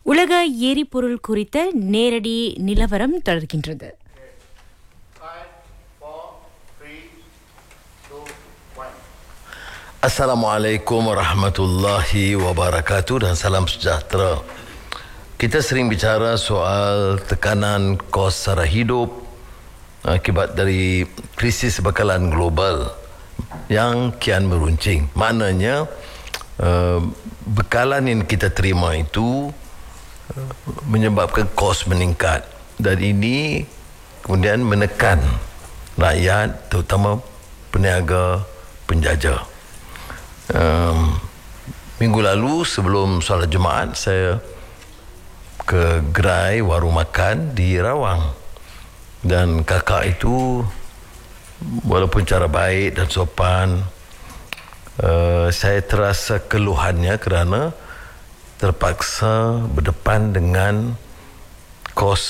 உலக எரிபொருள் குறித்த நேரடி நிலவரம் தொடர்கின்றது. 5, 4, 3, 2, 1. Assalamualaikum warahmatullahi wabarakatuh dan salam sejahtera. Kita sering bicara soal tekanan kos sara hidup akibat dari krisis bekalan global yang kian meruncing. Maknanya bekalan yang kita terima itu menyebabkan kos meningkat, dan ini kemudian menekan rakyat, terutama peniaga penjajah. Minggu lalu sebelum solat Jumaat, saya ke gerai warung makan di Rawang, dan kakak itu walaupun cara baik dan sopan, saya terasa keluhannya kerana terpaksa berdepan dengan kos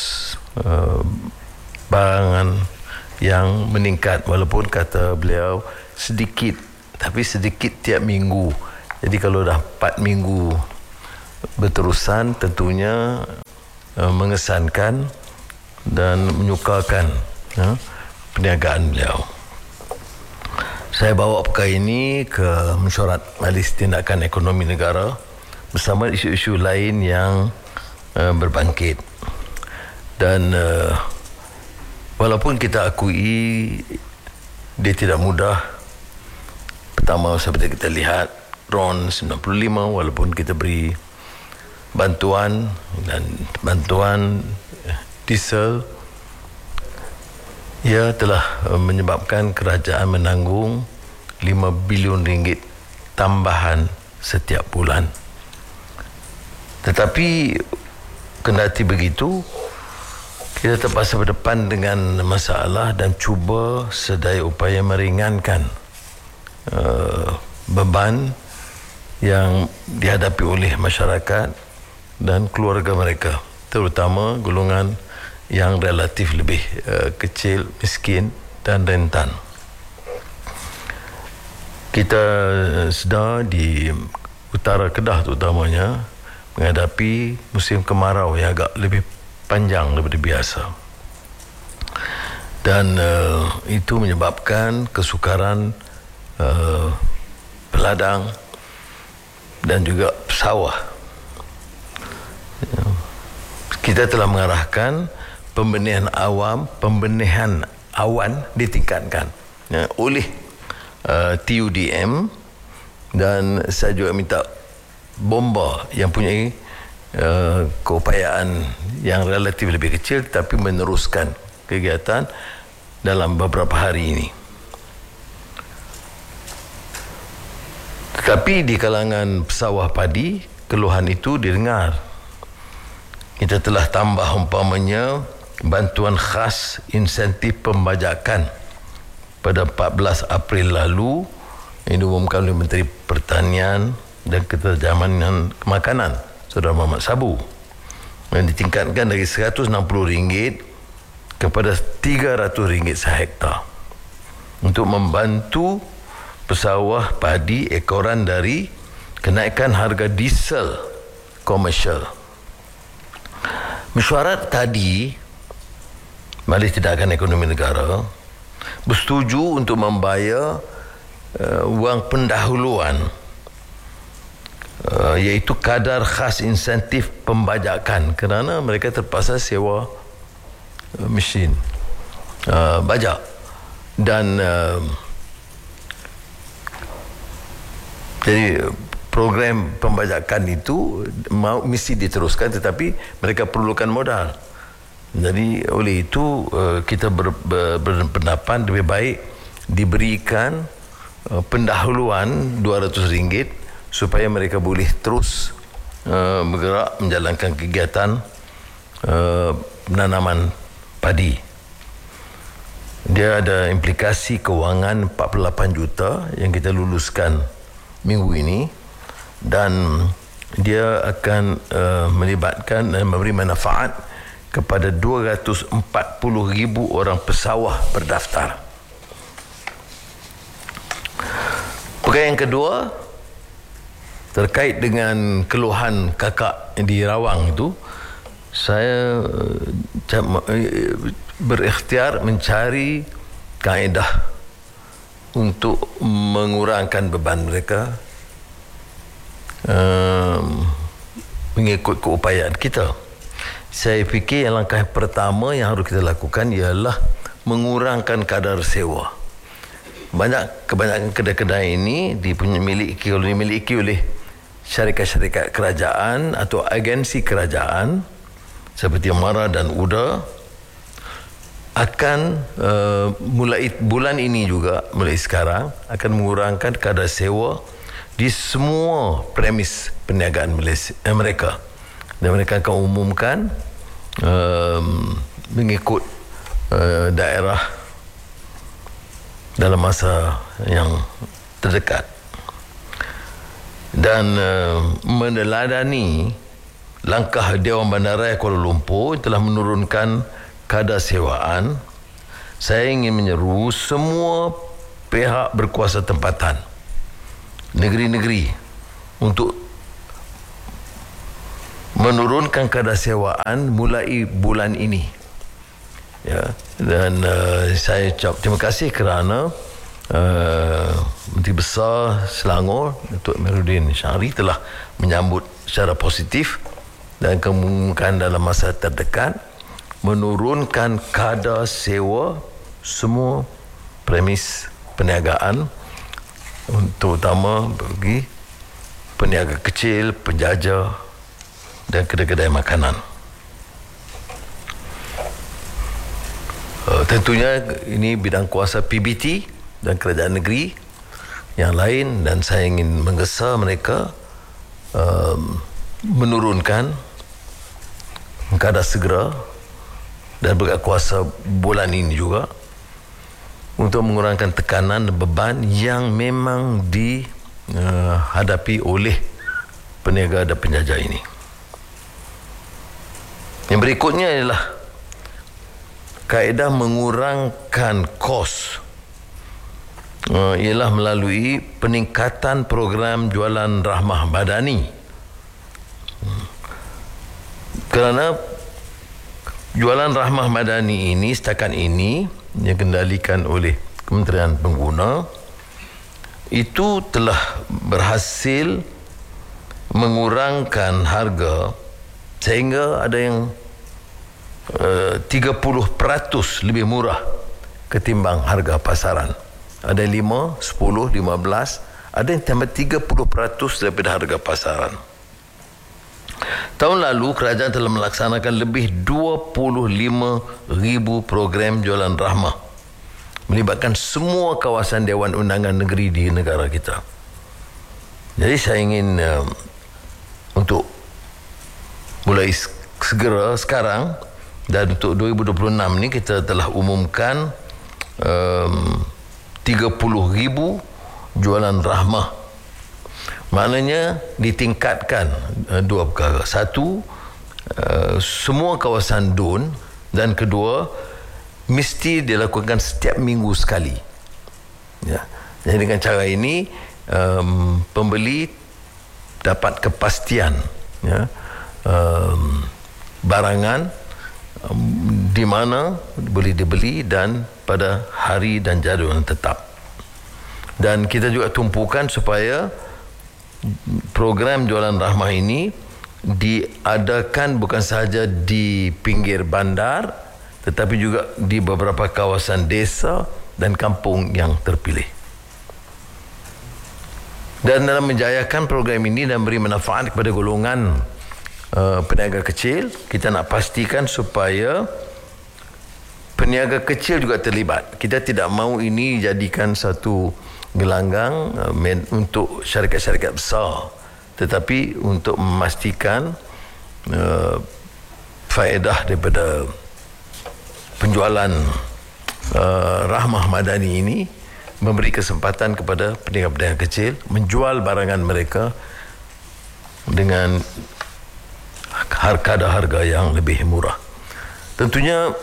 barangan yang meningkat, walaupun kata beliau sedikit, tapi sedikit tiap minggu. Jadi kalau dah 4 minggu berterusan, tentunya mengesankan dan menyukarkan perniagaan beliau. Saya bawa perkara ini ke Mesyuarat Majlis Tindakan Ekonomi Negara bersama isu-isu lain yang berbangkit. Dan walaupun kita akui dia tidak mudah. Pertama, seperti kita lihat RON 95, walaupun kita beri bantuan dan bantuan diesel, ia telah menyebabkan kerajaan menanggung 5 bilion ringgit tambahan setiap bulan. Tetapi kendati begitu, kita terpaksa berdepan dengan masalah dan cuba sedaya upaya meringankan beban yang dihadapi oleh masyarakat dan keluarga mereka, terutama golongan yang relatif lebih kecil, miskin dan rentan. Kita sedar di utara Kedah terutamanya menghadapi musim kemarau yang agak lebih panjang daripada biasa, dan itu menyebabkan kesukaran peladang dan juga sawah. Kita telah mengarahkan pembenihan awan ditingkatkan oleh TUDM, dan saya juga minta Bomba yang punya keupayaan yang relatif lebih kecil tetapi meneruskan kegiatan dalam beberapa hari ini. Tetapi di kalangan pesawah padi, keluhan itu didengar. Kita telah tambah umpamanya bantuan khas insentif pembajakan pada 14 April lalu yang diumumkan oleh Menteri Pertanian dan Keterjamanan Makanan, Saudara Muhammad Sabu, yang ditingkatkan dari RM160 kepada RM300 sehektar untuk membantu pesawah padi ekoran dari kenaikan harga diesel komersial. Mesyuarat tadi, Majlis Tindakan Ekonomi Negara, bersetuju untuk membayar wang pendahuluan, iaitu kadar khas insentif pembajakan, kerana mereka terpaksa sewa mesin bajak, dan jadi program pembajakan itu mesti diteruskan, tetapi mereka perlukan modal. Jadi oleh itu kita berpendapat lebih baik diberikan pendahuluan RM200 supaya mereka boleh terus bergerak menjalankan kegiatan penanaman padi. Dia ada implikasi kewangan 48 juta yang kita luluskan minggu ini, dan dia akan melibatkan dan memberi manfaat kepada 240,000 orang pesawah berdaftar. Perkara yang kedua, terkait dengan keluhan kakak di Rawang itu, saya berikhtiar mencari kaedah untuk mengurangkan beban mereka mengikut keupayaan kita. Saya fikir yang langkah pertama yang harus kita lakukan ialah mengurangkan kadar sewa. Kebanyakan kedai-kedai ini dimiliki oleh syarikat-syarikat kerajaan atau agensi kerajaan seperti Mara dan UDA akan mulai bulan ini juga, mulai sekarang akan mengurangkan kadar sewa di semua premis perniagaan mereka, dan mereka akan umumkan mengikut daerah dalam masa yang terdekat. Dan meneladani langkah Dewan Bandaraya Kuala Lumpur telah menurunkan kadar sewaan, saya ingin menyeru semua pihak berkuasa tempatan negeri-negeri untuk menurunkan kadar sewaan mulai bulan ini. Ya, dan saya ucap terima kasih kerana Menteri Besar Selangor Datuk Amiruddin Syari telah menyambut secara positif dan kemungkinan dalam masa terdekat menurunkan kadar sewa semua premis perniagaan, terutama bagi peniaga kecil, penjajah dan kedai-kedai makanan. Tentunya ini bidang kuasa PBT dan kerajaan negeri yang lain, dan saya ingin menggesa mereka menurunkan kadar segera dan berkuasa bulan ini juga untuk mengurangkan tekanan dan beban yang memang dihadapi oleh peniaga dan penjajah ini. Yang berikutnya adalah kaedah mengurangkan kos, ialah melalui peningkatan program jualan rahmah madani. Kerana jualan rahmah madani ini setakat ini yang dikendalikan oleh Kementerian Pengguna itu telah berhasil mengurangkan harga sehingga ada yang 30% lebih murah ketimbang harga pasaran. Ada 5, 10, 15, ada yang tambah 30% daripada harga pasaran. Tahun lalu kerajaan telah melaksanakan lebih 25,000 program jualan rahmah melibatkan semua kawasan Dewan Undangan Negeri di negara kita. Jadi saya ingin untuk mulai segera sekarang dan untuk 2026 ni kita telah umumkan 30,000 jualan rahmah. Maknanya ditingkatkan dua perkara. Satu, semua kawasan DUN, dan kedua, mesti dilakukan setiap minggu sekali. Ya. Jadi dengan cara ini pembeli dapat kepastian, ya, barangan di mana boleh dibeli dan pada hari dan jadual yang tetap. Dan kita juga tumpukan supaya program jualan rahmah ini diadakan bukan sahaja di pinggir bandar tetapi juga di beberapa kawasan desa dan kampung yang terpilih. Dan dalam menjayakan program ini dan beri manfaat kepada golongan peniaga kecil, kita nak pastikan supaya peniaga kecil juga terlibat. Kita tidak mahu ini jadikan satu gelanggang untuk syarikat-syarikat besar, tetapi untuk memastikan faedah daripada penjualan rahmah madani ini memberi kesempatan kepada peniaga-peniaga kecil menjual barangan mereka dengan harga yang lebih murah. Tentunya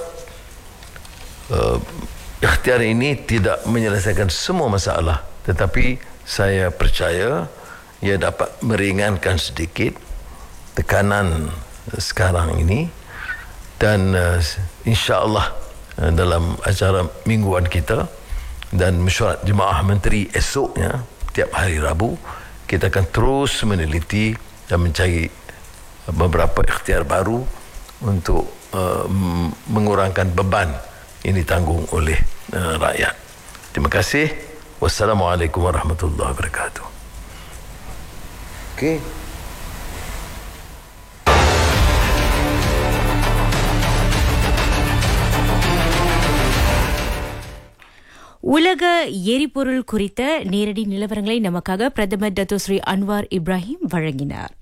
ikhtiar ini tidak menyelesaikan semua masalah, tetapi saya percaya ia dapat meringankan sedikit tekanan sekarang ini. Dan insya-Allah dalam acara mingguan kita dan mesyuarat jemaah menteri esoknya, tiap hari Rabu, kita akan terus meneliti dan mencari beberapa ikhtiar baru untuk mengurangkan beban ini ditanggung oleh rakyat. Terima kasih. Wassalamualaikum warahmatullahi wabarakatuh. Okey. உலக எரிபொருள் குறித்த நேரடி நிலவரங்களை நமக்காக பிரதமர் டத்தோ Sri Anwar Ibrahim வழங்கினார்.